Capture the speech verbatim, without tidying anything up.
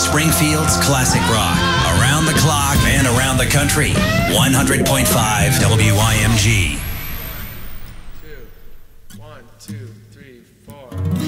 Springfield's classic rock. Around the clock and around the country. one hundred point five W Y M G. Two, one, two, three, four.